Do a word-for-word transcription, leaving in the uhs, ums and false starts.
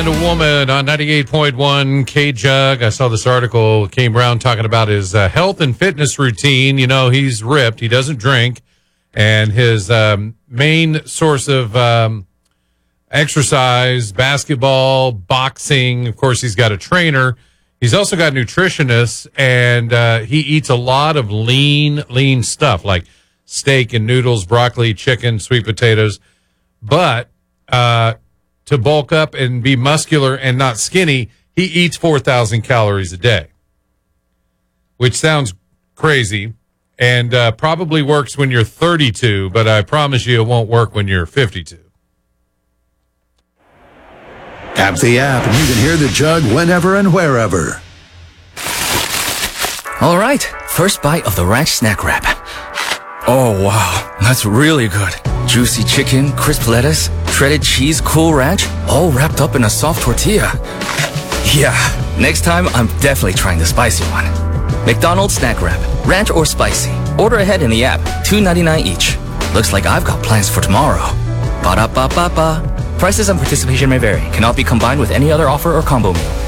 Man, Woman on ninety-eight point one K-Jug. I saw this article, came around talking about his uh, health and fitness routine. You know, he's ripped. He doesn't drink. And his um, main source of um, exercise, basketball, boxing. Of course, he's got a trainer. He's also got nutritionists, and uh, he eats a lot of lean, lean stuff like steak and noodles, broccoli, chicken, sweet potatoes. But uh, to bulk up and be muscular and not skinny, he eats four thousand calories a day, which sounds crazy and uh, probably works when you're thirty-two, but I promise you it won't work when you're fifty-two. Tap the app and you can hear the Jug whenever and wherever. All right, first bite of the ranch snack wrap. Oh, wow, that's really good. Juicy chicken, crisp lettuce, shredded cheese, cool ranch, all wrapped up in a soft tortilla. Yeah, next time I'm definitely trying the spicy one. McDonald's snack wrap, ranch or spicy. Order ahead in the app, two ninety-nine each. Looks like I've got plans for tomorrow. Ba-da-ba-ba-ba. Prices and participation may vary. Cannot be combined with any other offer or combo meal.